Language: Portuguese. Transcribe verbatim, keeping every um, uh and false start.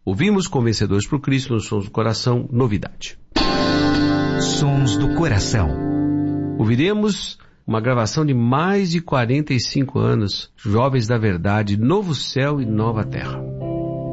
Ouvimos Convencedores por Cristo nos Sons do Coração, novidade. Sons do Coração. Ouviremos uma gravação de mais de quarenta e cinco anos, Jovens da Verdade, Novo Céu e Nova Terra.